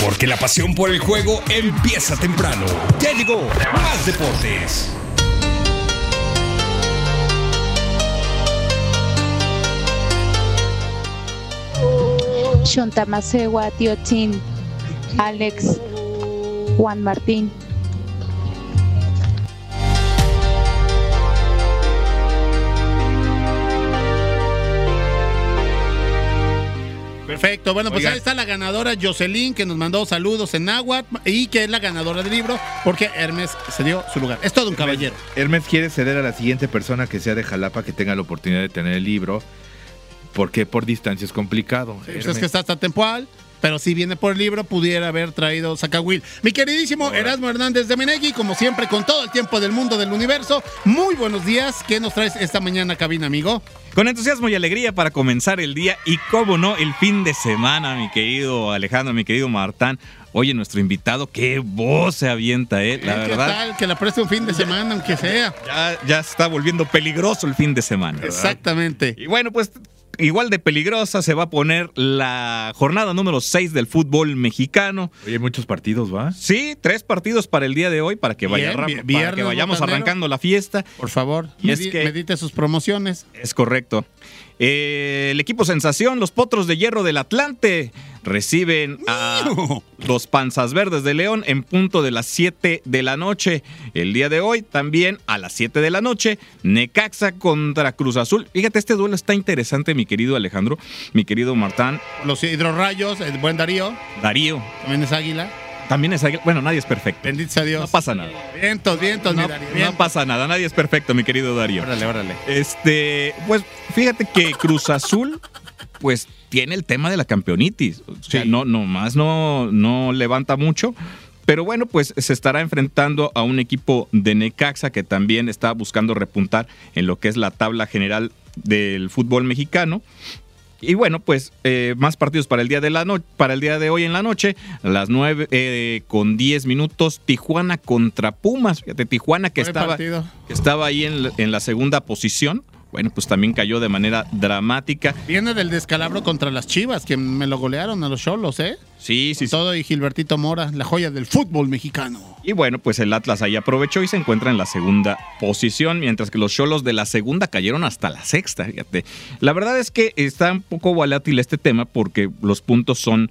Porque la pasión por el juego empieza temprano. Ya llegó Más Deportes. Shonta Masewa, Tío Chin, Alex, Juan Martín. Perfecto, bueno, pues ahí está la ganadora Jocelyn, que nos mandó saludos en náhuatl y que es la ganadora del libro, porque Hermes se dio su lugar. Es todo un caballero. Hermes quiere ceder a la siguiente persona que sea de Jalapa, que tenga la oportunidad de tener el libro, porque por distancia es complicado. Sí, pues es que está hasta temporal, pero si viene por el libro, pudiera haber traído Zacahuil. Mi queridísimo Erasmo Hernández de Menegui, como siempre, con todo el tiempo del mundo, del universo. Muy buenos días. ¿Qué nos traes esta mañana, cabina, amigo? Con entusiasmo y alegría para comenzar el día y, cómo no, el fin de semana, mi querido Alejandro, mi querido Martán. Oye, nuestro invitado, qué voz se avienta, la verdad. ¿Qué tal? Que la preste un fin de semana, aunque sea. Ya se está volviendo peligroso el fin de semana, ¿verdad? Exactamente. Y bueno, pues igual de peligrosa se va a poner la jornada número 6 del fútbol mexicano. Oye, muchos partidos, ¿va? Sí, 3 partidos para el día de hoy, para que vayamos arrancando la fiesta. Por favor, medite sus promociones. Es correcto. El equipo sensación, los Potros de Hierro del Atlante, reciben a los Panzas Verdes de León en punto de las 7 de la noche. El día de hoy también a las 7 de la noche, Necaxa contra Cruz Azul. Fíjate, este duelo está interesante, mi querido Alejandro, mi querido Martán. Los Hidrorrayos, el buen Darío. También es águila. También es águila. Bueno, nadie es perfecto. Bendito sea Dios. No pasa nada. Vientos, no pasa nada. Nadie es perfecto, mi querido Darío. Órale. Pues fíjate que Cruz Azul, pues tiene el tema de la campeonitis. O sea, no levanta mucho. Pero bueno, pues se estará enfrentando a un equipo de Necaxa que también está buscando repuntar en lo que es la tabla general del fútbol mexicano. Y bueno, pues más partidos para el día de hoy en la noche, a las 9:10, Tijuana contra Pumas. Fíjate, Tijuana que estaba ahí en la segunda posición. Bueno, pues también cayó de manera dramática. Viene del descalabro contra las Chivas, que me lo golearon a los Xolos, ¿eh? Sí. Todo, y Gilbertito Mora, la joya del fútbol mexicano. Y bueno, pues el Atlas ahí aprovechó y se encuentra en la segunda posición, mientras que los Xolos de la segunda cayeron hasta la sexta, fíjate. La verdad es que está un poco volátil este tema porque los puntos son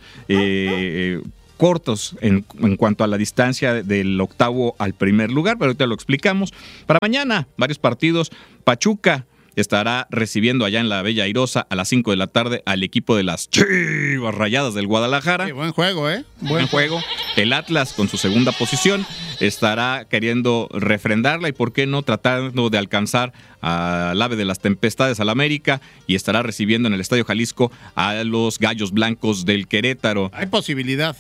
cortos en cuanto a la distancia del octavo al primer lugar, pero ahorita lo explicamos. Para mañana, varios partidos. Pachuca estará recibiendo allá en la Bella Airosa a las 5 de la tarde al equipo de las Chivas Rayadas del Guadalajara. Sí, buen juego, ¿eh? Buen juego. El Atlas, con su segunda posición, estará queriendo refrendarla y, ¿por qué no?, tratando de alcanzar al ave de las tempestades, al América, y estará recibiendo en el Estadio Jalisco a los Gallos Blancos del Querétaro. Hay posibilidad,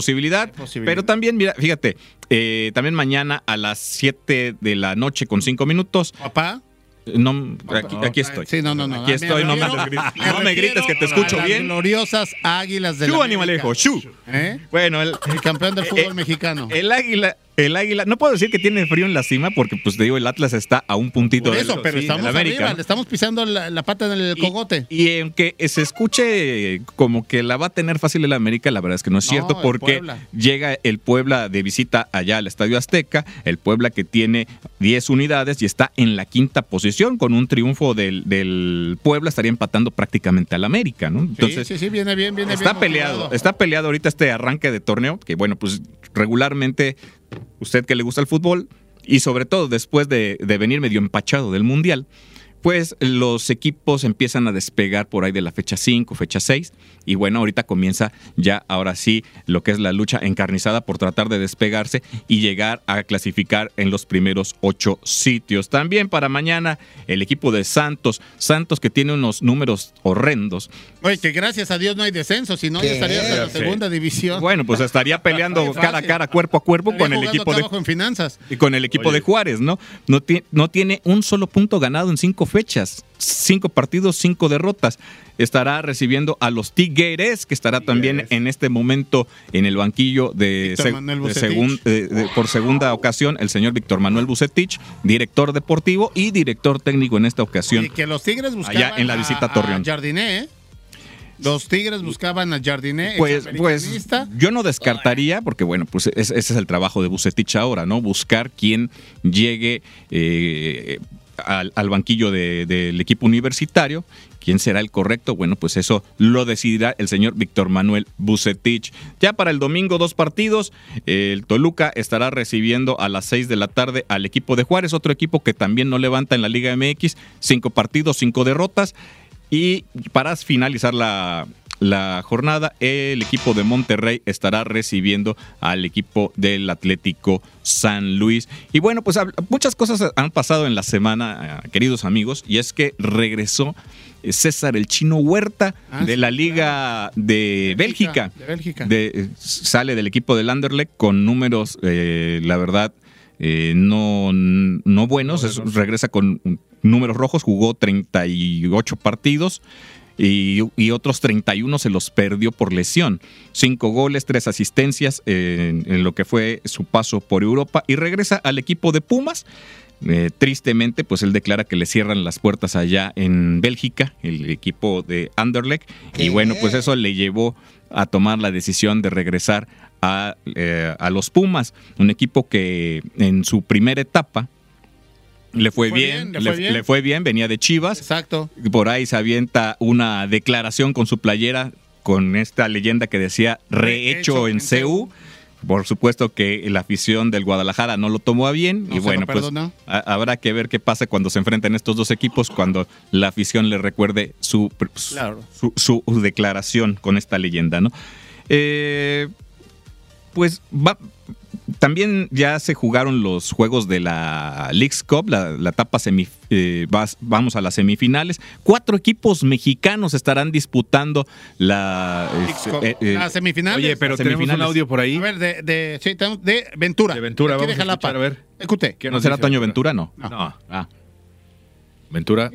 pero también, mira, fíjate, también mañana a las 7 de la noche con 5 minutos. ¿Papá? No, aquí estoy. Sí, no. Aquí estoy, no me grites que te escucho bien. Gloriosas Águilas del América. Animalejo, Bueno, el campeón del fútbol mexicano. El Águila, no puedo decir que tiene frío en la cima porque, pues te digo, el Atlas está a un puntito de eso, pero estamos América, arriba, le estamos pisando la pata del cogote. Y aunque se escuche como que la va a tener fácil el América, la verdad es que no es cierto, porque llega el Puebla de visita allá al Estadio Azteca, el Puebla que tiene 10 unidades y está en la quinta posición. Con un triunfo del Puebla estaría empatando prácticamente al América, ¿no? Entonces, sí, viene bien. Está peleado ahorita este arranque de torneo, que bueno, pues regularmente, usted que le gusta el fútbol y sobre todo después de venir medio empachado del Mundial, pues los equipos empiezan a despegar por ahí de la fecha 5, fecha 6, y bueno, ahorita comienza ya, ahora sí, lo que es la lucha encarnizada por tratar de despegarse y llegar a clasificar en los primeros 8 sitios. También para mañana, el equipo de Santos que tiene unos números horrendos. Oye, que gracias a Dios no hay descenso, si no ya estaría en la segunda división. Bueno, pues estaría peleando cara a cara, cuerpo a cuerpo con el equipo en finanzas. Y con el equipo de Juárez, ¿no? No tiene un solo punto ganado en 5 fechas, 5 partidos, 5 derrotas. Estará recibiendo a los Tigres, que estará también en este momento en el banquillo por segunda ocasión, el señor Víctor Manuel Vucetich, director deportivo y director técnico en esta ocasión. Y que los Tigres buscaban allá en la visita a Torreón. Jardiné, ¿eh? Los Tigres buscaban a Jardiné, Pues examericanista. yo no descartaría, porque bueno, pues ese es el trabajo de Vucetich ahora, ¿no? Buscar quién llegue al banquillo del equipo universitario. ¿Quién será el correcto? Bueno, pues eso lo decidirá el señor Víctor Manuel Vucetich. Ya para el domingo, 2 partidos. El Toluca estará recibiendo a las 6 de la tarde al equipo de Juárez, otro equipo que también no levanta en la Liga MX. 5 partidos, 5 derrotas. Y para finalizar la jornada, el equipo de Monterrey estará recibiendo al equipo del Atlético San Luis. Y bueno, pues muchas cosas han pasado en la semana, queridos amigos, y es que regresó César el Chino Huerta de la Liga de Bélgica. Sale del equipo del Anderlecht con números, la verdad, no buenos. Regresa con números rojos, jugó 38 partidos. Y otros 31 se los perdió por lesión. 5 goles, 3 asistencias en lo que fue su paso por Europa. Y regresa al equipo de Pumas. Tristemente, pues él declara que le cierran las puertas allá en Bélgica, el equipo de Anderlecht. Y bueno, pues eso le llevó a tomar la decisión de regresar a los Pumas. Un equipo que en su primera etapa le fue bien, venía de Chivas. Exacto. Por ahí se avienta una declaración con su playera, con esta leyenda que decía rehecho en CU. Por supuesto que la afición del Guadalajara no lo tomó a bien. Y bueno, pues habrá que ver qué pasa cuando se enfrenten estos dos equipos, cuando la afición le recuerde su declaración con esta leyenda, ¿no? También ya se jugaron los juegos de la Leagues Cup, la etapa vamos a las semifinales. 4 equipos mexicanos estarán disputando las semifinales. Oye, pero tenemos un audio por ahí. A ver, de Ventura. De Ventura, aquí vamos de a escuchar, a ver. Escute. ¿No será Toño Ventura? No. Ventura.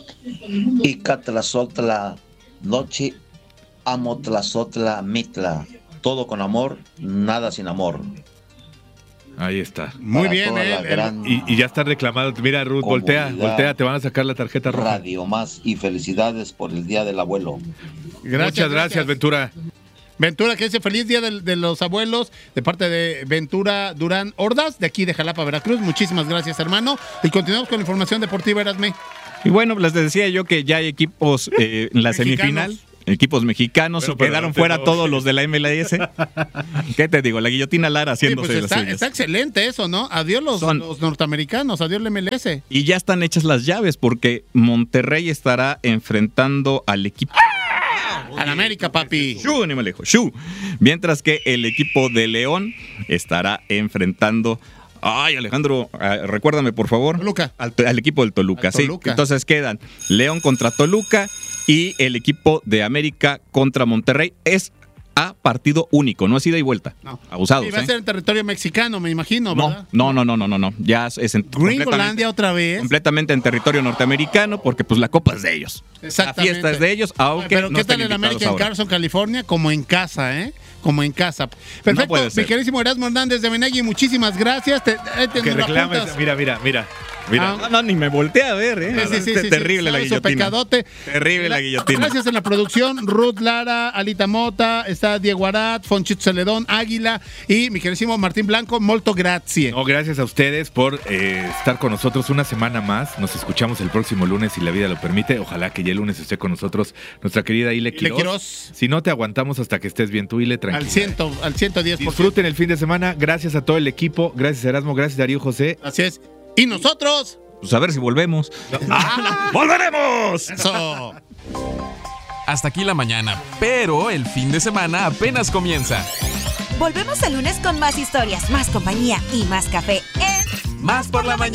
Icatlazotla noche, amotlazotla mitla. Todo con amor, nada sin amor. Ahí está. Muy bien, y ya está reclamado. Mira, Ruth, voltea, te van a sacar la tarjeta roja. Radio Más y felicidades por el Día del Abuelo. Muchas gracias, Ventura. Ventura, que dice feliz Día de los Abuelos, de parte de Ventura Durán Ordaz, de aquí de Jalapa, Veracruz. Muchísimas gracias, hermano. Y continuamos con la información deportiva, Erasme. Y bueno, les decía yo que ya hay equipos en la semifinal. Equipos mexicanos, quedaron fuera todos los de la MLS. ¿Qué te digo? La guillotina Lara haciéndose pues está excelente eso, ¿no? Adiós los norteamericanos, adiós la MLS. Y ya están hechas las llaves porque Monterrey estará enfrentando al equipo... Al América, papi. Mientras que el equipo de León estará enfrentando... Ay, Alejandro, recuérdame por favor. Toluca. Al equipo del Toluca, sí. Entonces quedan León contra Toluca y el equipo de América contra Monterrey. Es a partido único, no es ida y vuelta. No. Abusados. Y va a ser en territorio mexicano, me imagino, ¿verdad? No. Ya es en Gringolandia otra vez. Completamente en territorio norteamericano, porque pues la copa es de ellos. Exactamente. La fiesta es de ellos, aunque pero no ¿qué tal en América, en Carson, California? Como en casa, ¿eh? Como en casa. Perfecto, no mi queridísimo Erasmo Hernández de Menegui, muchísimas gracias. Que reclames, mira. No, ni me volteé a ver, ¿eh? Sí, terrible la guillotina. Pecadote. Terrible la guillotina. Gracias en la producción, Ruth Lara, Alita Mota, está Diego Arat, Fonchito Celedón, Águila y mi queridísimo Martín Blanco, molto grazie. No, gracias a ustedes por estar con nosotros una semana más. Nos escuchamos el próximo lunes si la vida lo permite. Ojalá que ya el lunes esté con nosotros nuestra querida Ile Quiroz. Si no, te aguantamos hasta que estés bien tú, Ile, tranquila. Al 110%. Disfruten el fin de semana. Gracias a todo el equipo. Gracias, Erasmo. Gracias, Darío José. Así es. ¿Y nosotros? Pues a ver si volvemos. ¡Volveremos! ¡Eso! Hasta aquí la mañana, pero el fin de semana apenas comienza. Volvemos el lunes con más historias, más compañía y más café en Más por la Mañana.